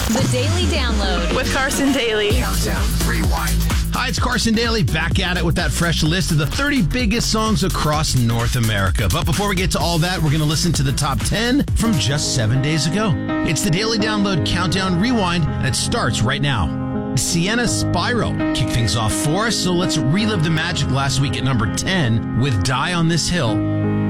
The Daily Download with Carson Daly. Countdown Rewind. Hi, it's Carson Daly back at it with that fresh list of the 30 biggest songs across North America. But before we get to all that, we're going to listen to the top 10 from just 7 days ago. It's the Daily Download Countdown Rewind, and it starts right now. Sienna Spiral kick things off for us, so let's relive the magic last week at number 10 with Die on This Hill.